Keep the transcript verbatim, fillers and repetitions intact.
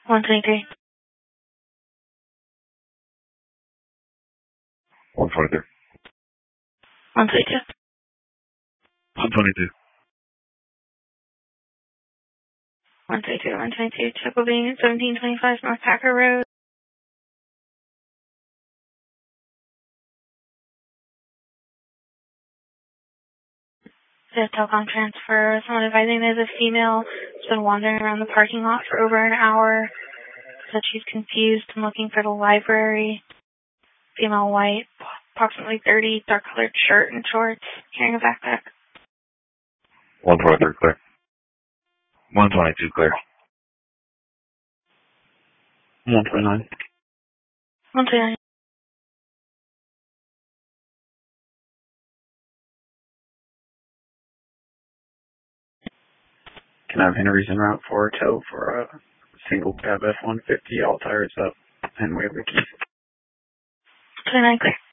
one twenty-three. one twenty-three. one twenty-two. one twenty-two. one twenty-two, one twenty-two. Chuckle Bean, seventeen twenty-five North Packer Road. The telecom transfer. Someone advising there's a female who's been wandering around the parking lot for over an hour. Said she's confused and looking for the library. Female white, approximately thirty, dark colored shirt and shorts, carrying a backpack. one twenty-three clear. one twenty-two clear. one twenty-nine. one twenty-nine. Can I have Henry's en route for a tow for a single cab F one fifty, all tires up, and we have the keys. twenty-nine clear.